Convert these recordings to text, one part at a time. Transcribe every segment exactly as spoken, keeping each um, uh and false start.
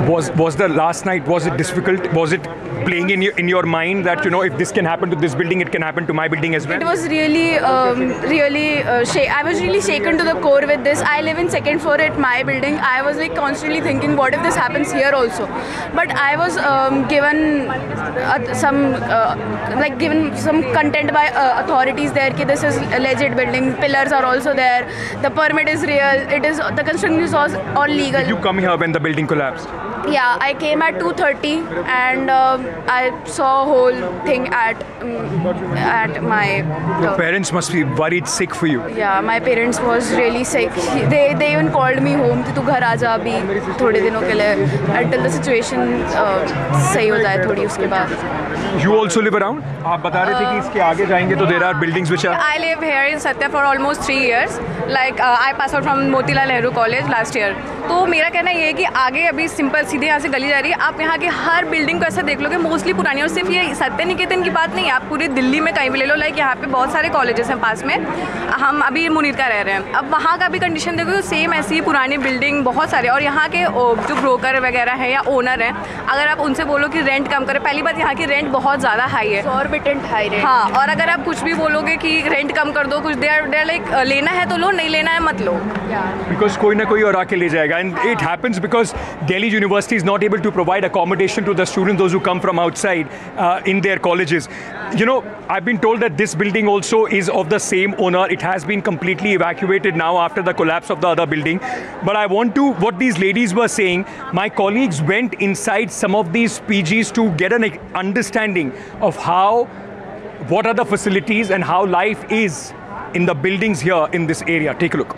was was the last night, was it difficult? Was it playing in your, in your mind that, you know, if this can happen to this building, it can happen to my building as well? It was really, um, really, uh, sh- I was really shaken to the core with this. I live in second floor at my building. I was like constantly thinking, what if this happens here also? But I was um, given uh, some, uh, like given some content by uh, authorities there that this is a legit building. Pillars are also there. The permit is real. It is, the construction is all, all legal. Did you come here when the building collapsed? Yeah, I came at two thirty and uh, I saw whole thing at um, at my. Your parents must be worried sick for you. Yeah, my parents was really sick. They they even called me home कि तू घर आ जा अभी थोड़े दिनों के लिए until the situation uh, सही हो जाए थोड़ी उसके बाद. You also live around? आप बता रहे थे कि इसके आगे जाएंगे तो there are buildings which are. I live here in Satya for almost three years. Like uh, I passed out from Motilal Nehru College last year. तो मेरा कहना ये है कि आगे अभी सिंपल सीधे यहाँ से गली जा रही है. आप यहाँ के हर बिल्डिंग को ऐसा देख लोगे मोस्टली पुरानी. और सिर्फ ये सत्य निकेतन की बात नहीं है, आप पूरी दिल्ली में कहीं भी ले लो. लाइक यहाँ पे बहुत सारे कॉलेजेस हैं पास में. हम अभी मुनीर का रह रहे हैं. अब वहाँ का भी कंडीशन देखो तो सेम ऐसी ही पुरानी बिल्डिंग बहुत सारे. और यहाँ के जो ब्रोकर वगैरह हैं या ओनर हैं, अगर आप उनसे बोलो कि रेंट कम करें, पहली बात यहाँ की रेंट बहुत ज़्यादा हाई है, exorbitant high rate. हाँ. और अगर आप कुछ भी बोलोगे कि रेंट कम कर दो, कुछ देर देर लाइक लेना है तो लो, नहीं लेना है मत लो. Because कोई ना कोई और आके ले जाएगा. And it happens because Delhi University is not able to provide accommodation to the students, those who come from outside uh, in their colleges. You know, I've been told that this building also is of the same owner. It has been completely evacuated now after the collapse of the other building. But I want to, what these ladies were saying, my colleagues went inside some of these P Gs to get an understanding of how, what are the facilities and how life is in the buildings here in this area. Take a look.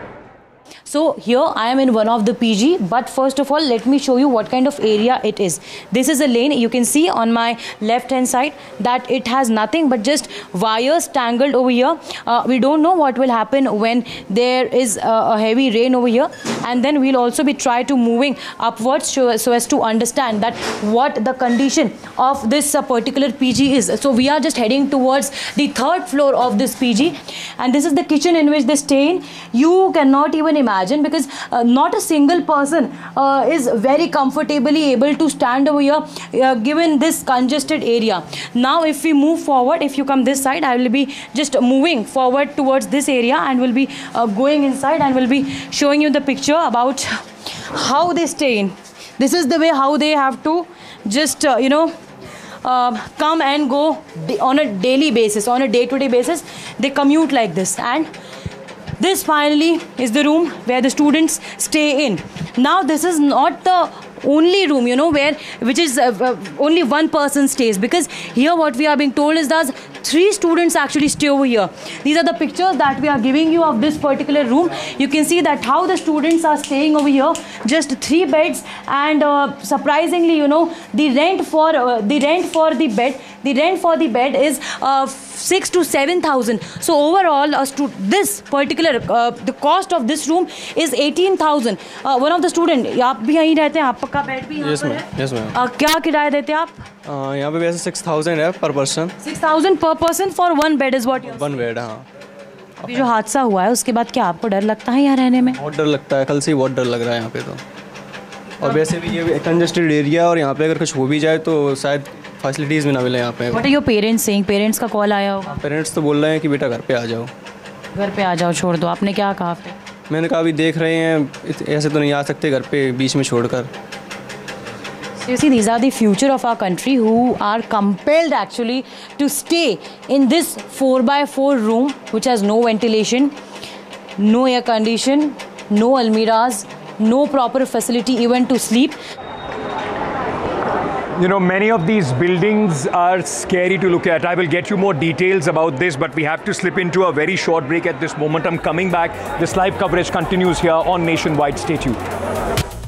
So here I am in one of the P G, but first of all let me show you what kind of area it is. This is a lane. You can see on my left hand side that it has nothing but just wires tangled over here. Uh, we don't know what will happen when there is a, a heavy rain over here, and then we'll also be try to moving upwards so, so as to understand that what the condition of this uh, particular P G is. So we are just heading towards the third floor of this P G, and this is the kitchen in which they stay in. You cannot even imagine because uh, not a single person uh, is very comfortably able to stand over here uh, given this congested area. Now if we move forward, if you come this side, I will be just moving forward towards this area and will be uh, going inside and will be showing you the picture about how they stay in. This is the way how they have to just uh, you know Uh, come and go on a daily basis, on a day-to-day basis. They commute like this, and this finally is the room where the students stay in. Now this is not the only room, you know, where which is uh, uh, only one person stays, because here what we are being told is that three students actually stay over here. These are the pictures that we are giving you of this particular room. You can see that how the students are staying over here, just three beds, and uh, surprisingly, you know, the rent for uh, the rent for the bed the rent for the bed is uh, six to seven thousand. So overall, uh, this particular uh, the cost of this room is eighteen thousand. Uh, one of the student, आप भी यहीं रहते हैं, आपका bed भी यहाँ पर है? Yes ma'am. uh, क्या किराया देते हैं आप? uh, यहाँ पे वैसे six thousand है per person. six thousand per person for one bed is what you One bed, हाँ. अभी जो हादसा हुआ है उसके बाद क्या आपको डर लगता है यहाँ रहने में? बहुत डर लगता है, कल से ही बहुत डर लग रहा है यहाँ पे तो. और वैसे भी ये कंजेस्टेड एरिया, और यहाँ पे अगर कुछ हो भी जाए तो शायद फैसिलिटीज़ भी ना मिले यहाँ पे. What are your parents saying? Parents का कॉल आया होगा? पेरेंट्स तो बोल रहे हैं कि बेटा घर पे आ जाओ. घर पे आ जाओ, छोड़ दो. आपने क्या कहा फिर? मैंने कहा अभी देख रहे हैं, ऐसे तो नहीं आ सकते घर पे बीच में छोड़कर. So you see, these are the future of our country who are compelled actually to stay in this four by four room which has no ventilation, no air condition, no almiras, no proper facility even to sleep. You know, many of these buildings are scary to look at. I will get you more details about this, but we have to slip into a very short break at this moment. I'm coming back. This live coverage continues here on Nationwide. Stay tuned.